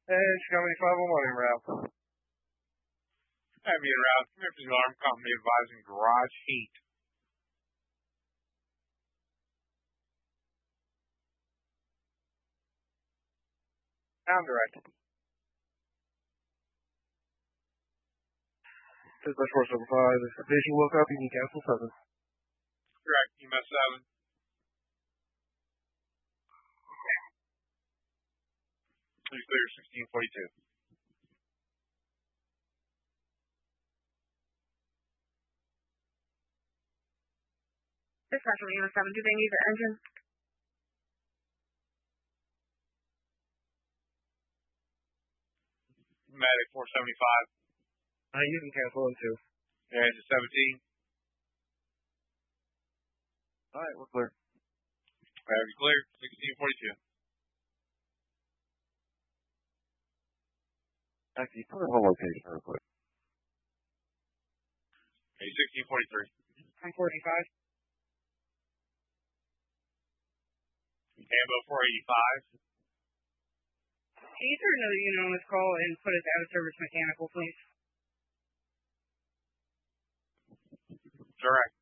Edge Company 501 route. Heavy en route. Memphis Alarm Company advising garage heat. Sound directed. Dispatch 475, if the patient woke up, you can cancel 7. Correct. EMS 7. Please clear 1642. Dispatch from EMS 7, do they need the engine? Medic 475. You can cancel them too. Yeah, it's a 17. Alright, we're clear. Have you clear? 1642. Actually, put a whole location real quick. Okay, 1643. 1045. Ambo 485. Can you throw another unit on this call and put us out of service mechanical, please? Direct.